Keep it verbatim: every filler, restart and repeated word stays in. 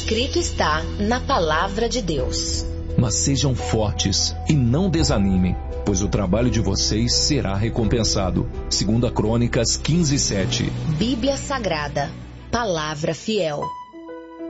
escrito está na palavra de Deus. Mas sejam fortes e não desanimem, pois o trabalho de vocês será recompensado. Segunda Crônicas quinze, sete. Bíblia Sagrada, palavra fiel.